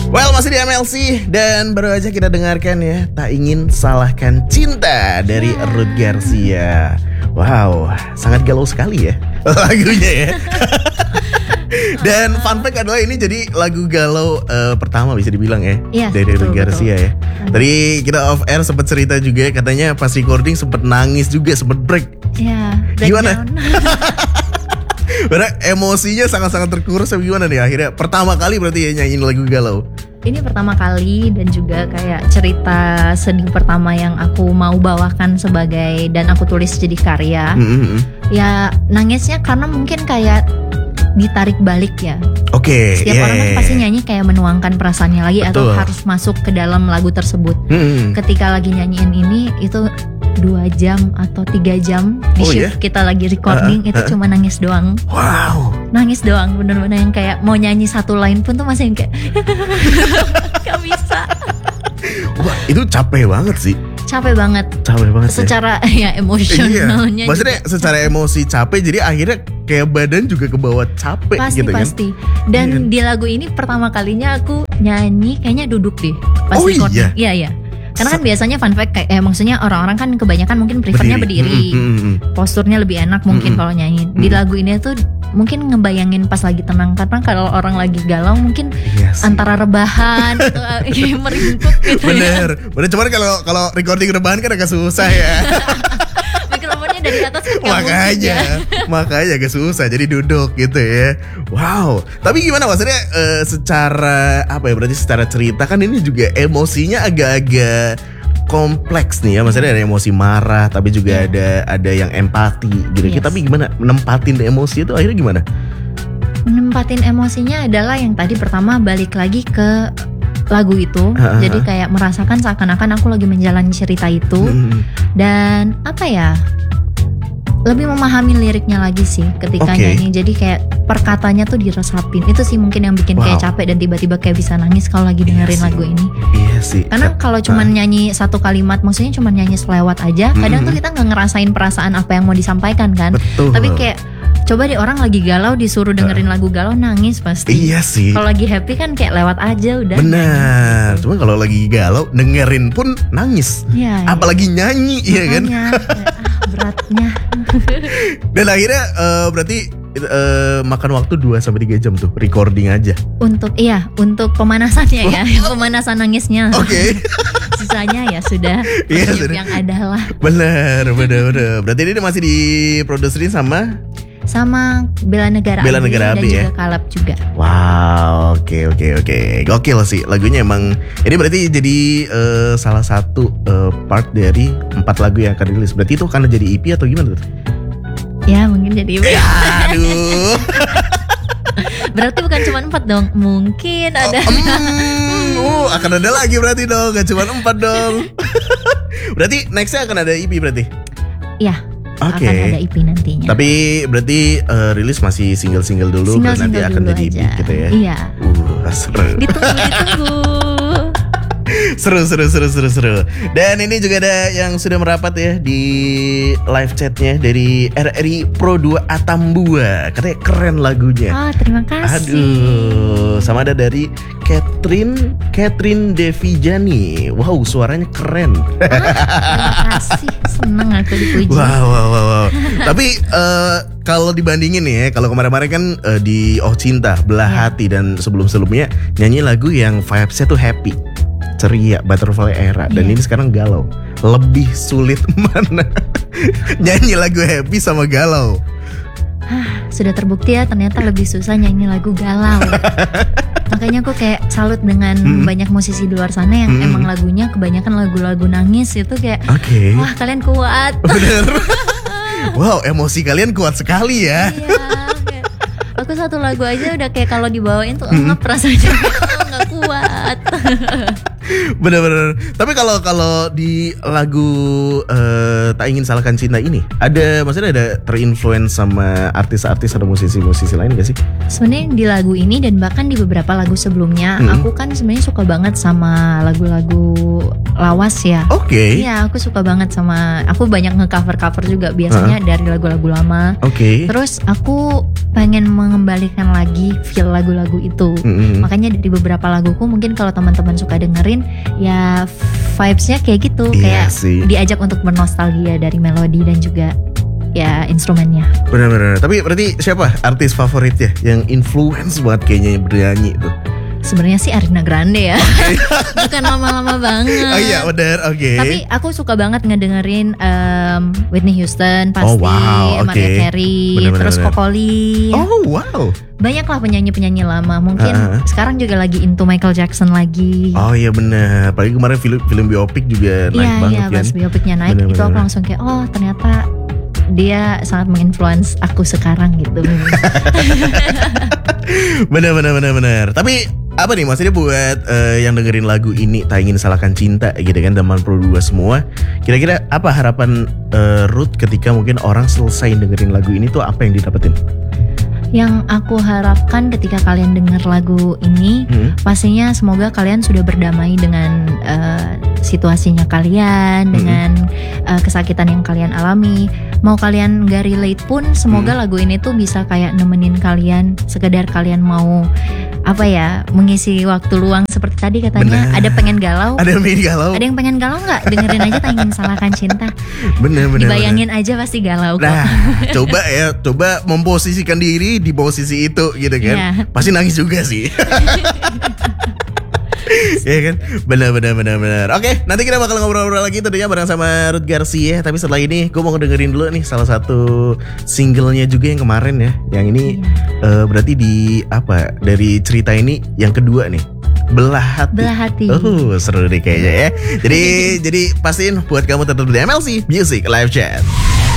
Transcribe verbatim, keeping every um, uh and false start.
Well, masih di M L C dan baru aja kita dengarkan ya Tak Ingin Salahkan Cinta dari Ruth Garcia. Wow, sangat galau sekali ya lagunya ya. Dan fun fact adalah ini jadi lagu galau uh, pertama bisa dibilang ya, ya dari betul, Ruth Garcia betul. ya. Tadi kita off air sempat cerita juga katanya pas recording sempat nangis juga, sempat break. Iya, gimana? Karena emosinya sangat-sangat terkurus. Gimana nih akhirnya pertama kali berarti ya nyanyiin lagu galau? Ini pertama kali dan juga kayak cerita sedih pertama yang aku mau bawakan sebagai dan aku tulis jadi karya. Mm-hmm. Ya nangisnya karena mungkin kayak ditarik balik ya. Oke. Okay, Setiap yeah, orang kan pasti nyanyi kayak menuangkan perasaannya lagi. Betul. Atau harus masuk ke dalam lagu tersebut. Mm-hmm. Ketika lagi nyanyiin ini itu dua jam atau tiga jam di oh, shift yeah? kita lagi recording uh, uh, itu uh. cuma nangis doang. Wow. Nangis doang, bener-bener yang kayak mau nyanyi satu line pun tuh masih yang kayak gak bisa. Wah, itu capek banget sih. Capek banget. Capek banget. Secara ya, ya emosionalnya. Iya. Maksudnya juga. Secara emosi capek, jadi akhirnya kayak badan juga kebawa capek pasti, gitu kan. Pasti pasti. Dan yeah. di lagu ini pertama kalinya aku nyanyi kayaknya duduk deh pas oh, recording. Iya iya iya. Karena kan biasanya fun fact kayak eh, maksudnya orang-orang kan kebanyakan mungkin prefernya berdiri, berdiri. Mm, mm, mm. Posturnya lebih enak mungkin mm, kalau nyanyi. Mm. Di lagu ini tuh mungkin ngebayangin pas lagi tenang, karena kalau orang lagi galau mungkin yes. antara rebahan gitu meringkuk gitu. Bener, ya. Bener. Cuman kalau kalau recording rebahan kan agak susah ya. Mikrofonnya dari atas kan makanya, ya. makanya agak susah. Jadi duduk gitu ya. Wow. Tapi gimana maksudnya uh, secara apa ya? Berarti secara cerita kan ini juga emosinya agak-agak kompleks nih ya, maksudnya ada emosi marah, tapi juga yeah. ada ada yang empati gitu. Yes. Tapi gimana menempatin emosi itu akhirnya gimana? Menempatin emosinya adalah yang tadi pertama balik lagi ke lagu itu, uh-huh. jadi kayak merasakan seakan-akan aku lagi menjalani cerita itu, hmm. dan apa ya? Lebih memahami liriknya lagi sih ketika okay. nyanyi. Jadi kayak perkatanya tuh diresapin. Itu sih mungkin yang bikin wow. kayak capek dan tiba-tiba kayak bisa nangis kalau lagi dengerin iya lagu ini. Iya sih. Karena kalau cuman uh. nyanyi satu kalimat, maksudnya cuman nyanyi selewat aja, mm-hmm. kadang tuh kita nggak ngerasain perasaan apa yang mau disampaikan kan. Betul. Tapi kayak coba deh orang lagi galau disuruh dengerin uh. lagu galau nangis pasti. Iya sih. Kalau lagi happy kan kayak lewat aja udah. Benar. Gitu. Cuma kalau lagi galau dengerin pun nangis. Iya. Apalagi iya. nyanyi, iya kan? ah, beratnya. Dan akhirnya uh, berarti uh, makan waktu dua sampai tiga jam tuh recording aja. Untuk iya, untuk pemanasannya ya, pemanasan nangisnya. Oke. Okay. Sisanya ya sudah yeah, yang ada lah. Benar, benar, benar. Berarti ini masih diproduserin sama sama Bella Negara Bella Negara dan ya? juga Kalab juga. Wow, oke okay, oke okay, oke. Okay. Gokil sih lagunya emang. Ini berarti jadi uh, salah satu uh, part dari empat lagu yang akan dirilis. Berarti itu akan jadi E P atau gimana tuh? Ya mungkin jadi E P. Ya, aduh. Berarti bukan cuma empat dong. Mungkin ada. Oh, mm, uh, akan ada lagi berarti dong. Gak cuma empat dong. Berarti nextnya akan ada E P berarti? Iya. Oke. Okay. Akan ada E P nantinya. Tapi berarti uh, rilis masih single-single dulu, single, dan nanti single akan jadi E P gitu ya. Iya. Uh, seru. Ditunggu, ditunggu. Seru, seru, seru, seru, seru. Dan ini juga ada yang sudah merapat ya di live chatnya dari R R I Pro dua Atambua. Katanya keren lagunya. Oh, terima kasih. Aduh, sama ada dari Catherine Catherine Devijani. Wow, suaranya keren. Ah, terima kasih, seneng aku dipuji. Wow, wow, wow, wow. Tapi uh, kalau dibandingin nih ya, kalau kemarin-kemarin kan uh, di Oh Cinta, Belah yeah. Hati dan sebelum-sebelumnya nyanyi lagu yang vibes-nya tuh happy, ceria, Butterfly Era, dan yeah. ini sekarang galau. Lebih sulit mana nyanyi lagu happy sama galau? Sudah terbukti ya, ternyata lebih susah nyanyi lagu galau. Makanya aku kayak salut dengan hmm. banyak musisi di luar sana yang hmm. emang lagunya kebanyakan lagu-lagu nangis itu kayak okay. wah kalian kuat. Bener. Wow, emosi kalian kuat sekali ya. Iya, kayak, aku satu lagu aja udah kayak kalau dibawain tuh hmm. ngep rasanya. Oh, gak kuat. Bener-bener. Tapi kalau kalau di lagu uh, Tak Ingin Salahkan Cinta ini ada, maksudnya ada terinfluence sama artis-artis atau musisi-musisi lain gak sih? Sebenarnya di lagu ini dan bahkan di beberapa lagu sebelumnya, mm-hmm. aku kan sebenarnya suka banget sama lagu-lagu lawas ya. Oke. Okay. Iya, aku suka banget sama, aku banyak nge-cover-cover juga biasanya uh-huh. dari lagu-lagu lama. Oke. Okay. Terus aku pengen mengembalikan lagi feel lagu-lagu itu. Mm-hmm. Makanya di beberapa laguku mungkin kalau teman-teman suka dengerin ya vibes-nya kayak gitu, iya kayak sih. Diajak untuk bernostalgia dari melodi dan juga ya instrumennya. Benar-benar. Tapi berarti siapa artis favoritnya yang influence buat kayaknya bernyanyi itu? Sebenarnya sih Ariana Grande ya. Okay. Bukan lama-lama banget. Oh iya benar, oke. Okay. Tapi aku suka banget ngedengerin um, Whitney Houston pasti, oh, wow, okay. Mariah Carey, bener, terus Kokoli. Oh wow. Banyak lah penyanyi-penyanyi lama. Mungkin uh-huh. sekarang juga lagi into Michael Jackson lagi. Oh iya benar. Apalagi kemarin film film biopik juga naik yeah, banget yeah, kan. Iya iya, pas biopiknya naik bener, itu bener. Aku langsung kayak oh ternyata dia sangat menginfluence aku sekarang gitu. Benar benar benar benar. Tapi apa nih maksudnya buat uh, yang dengerin lagu ini Tak Ingin Salahkan Cinta gitu kan delapan puluh dua semua. Kira-kira apa harapan uh, Ruth ketika mungkin orang selesai dengerin lagu ini tuh apa yang didapetin? Yang aku harapkan ketika kalian dengar lagu ini hmm. pastinya semoga kalian sudah berdamai dengan uh, situasinya kalian, hmm. dengan uh, kesakitan yang kalian alami. Mau kalian gak relate pun semoga hmm. lagu ini tuh bisa kayak nemenin kalian, sekedar kalian mau apa ya, mengisi waktu luang seperti tadi katanya. Bener. Ada pengen galau, ada yang pengen galau, ada yang pengen galau nggak? Dengerin aja Tak Ingin Salahkan Cinta. Bener bener. Dibayangin bener. aja pasti galau kok. Nah, coba ya, coba memposisikan diri di posisi itu gitu kan, yeah. Pasti nangis juga sih. Ya kan, benar benar benar benar. Oke, nanti kita bakal ngobrol-ngobrol lagi tentunya bareng sama Ruth Garcia. Tapi setelah ini, gue mau dengerin dulu nih salah satu singlenya juga yang kemarin ya. Yang ini yeah. uh, berarti di apa? Dari cerita ini yang kedua nih. Belah Hati. Belah Hati. Oh, seru deh kayaknya ya. Jadi jadi pastiin buat kamu tetap di M L C Music Live Chat.